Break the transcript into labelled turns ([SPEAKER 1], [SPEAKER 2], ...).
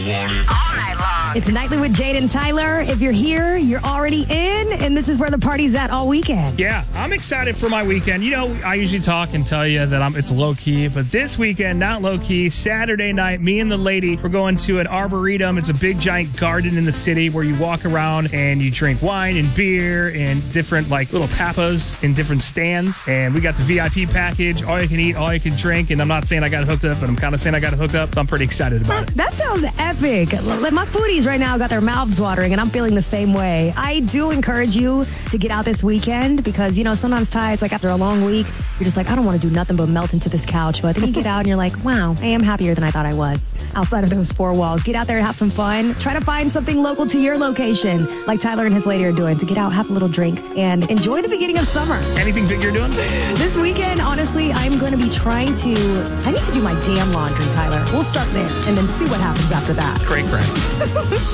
[SPEAKER 1] want it all night long.
[SPEAKER 2] It's Nightly with Jade and Tyler. If you're here, you're already in, and this is where the party's at all weekend.
[SPEAKER 3] Yeah, I'm excited for my weekend. You know, I usually talk and tell you that it's low-key, but this weekend, not low-key. Saturday night, me and the lady, we're going to an arboretum. It's a big, giant garden in the city where you walk around and you drink wine and beer and different, little tapas in different stands. And we got the VIP package, all you can eat, all you can drink. And I'm not saying I got it hooked up, but I'm kind of saying I got it hooked up, so I'm pretty excited about it.
[SPEAKER 2] That sounds epic. My foodies right now got their mouths watering, and I'm feeling the same way. I do encourage you to get out this weekend because, sometimes, Ty, it's like after a long week, you're just like, I don't want to do nothing but melt into this couch. But then you get out and you're like, wow, I am happier than I thought I was outside of those four walls. Get out there and have some fun. Try to find something local to your location, like Tyler and his lady are doing, to get out, have a little drink, and enjoy the beginning of summer.
[SPEAKER 3] Anything big you're doing?
[SPEAKER 2] This weekend, honestly, I need to do my damn laundry, Tyler. We'll start there and then see what happens after that.
[SPEAKER 3] Great.